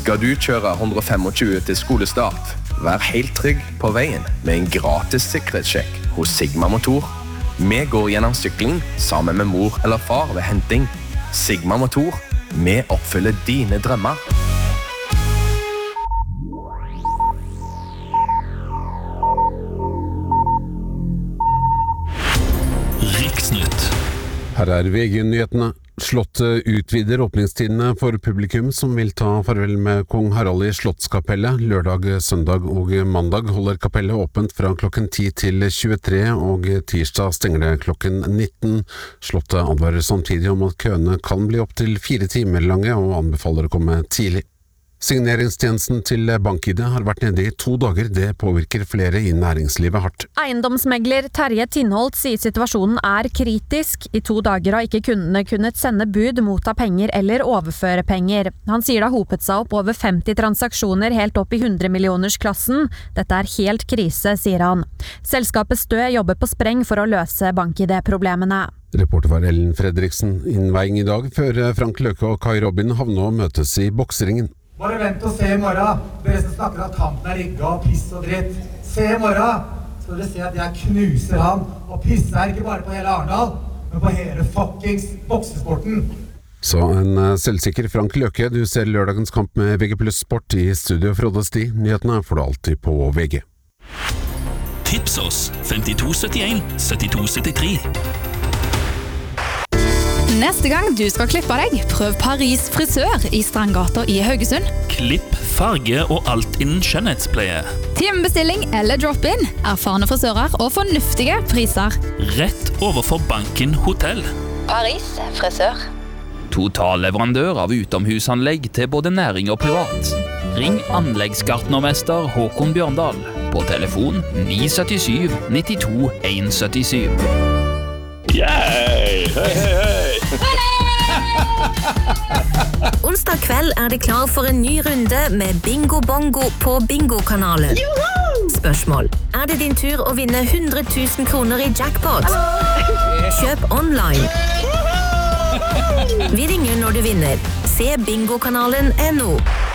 Skal du kjøre 125 til skolestart? Vær helt trygg på veien med en gratis sikkerhetssjekk hos Sigma Motor. Vi går gjennom sykling sammen med mor eller far ved henting. Sigma Motor, vi oppfyller dine drømmer. Riksnytt. Her VG-nyhetene. Slottet utvider åpningstidene for publikum som vil ta farvel med kong Harald I Slottskapellet. Lørdag, søndag og mandag holder kapellet åpent fra klokken 10 til 23, og tirsdag stenger det klokken 19. Slottet advarer samtidig om at køene kan bli opp til 4 timer lange, og anbefaler å komme tidlig. Signeringstjenesten til BankID har vært nede I 2 dager. Det påvirker flere I næringslivet hardt. Eiendomsmegler Terje Tindholt sier situasjonen kritisk. I 2 dager har ikke kundene kunnet sende bud, motta penger eller overføre penger. Han sier det har hopet seg opp over 50 transaksjoner helt opp I 100-millionersklassen. Dette helt krise, sier han. Selskapet Stø jobber på spreng for å løse BankID-problemene. Reporter var Ellen Fredriksen. Innveiing I dag før Frank Løke og Kai Robin havner og møtes I bokseringen. Bare vent og se I morgen. Dere som snakker at kampen rigget og piss og dritt. Se I morgen, så dere se at jeg knuser han. Og pisser ikke bare på hele Arendal, men på hele fuckings boksesporten. Så en selvsikker Frank Løke. Du ser lørdagens kamp med VG Plus Sport I studio Frode Sti. Nyhetene får du alltid på VG. Tips oss 5271 7273. Neste gang du skal klippe deg, prøv Paris frisør I Strandgata I Haugesund. Klipp, farge og alt innen skjønnhetspleie. Timebestilling eller drop-in, erfarne frisører og fornuftige priser. Rett overfor Banken Hotell. Paris frisør. Totalleverandør av utomhusanlegg til både næring og privat. Ring anleggsgartnermester Håkon Bjørndal på telefon 977 92 177. Yay! Hei, hei, hei! Onsdag kveld det klar for en ny runde med Bingo Bongo på Bingo-kanalen. Spørsmål: det din tur å vinne 100 000 kroner I jackpot? Kjøp online. Vi ringer når du vinner. Se bingokanalen.no.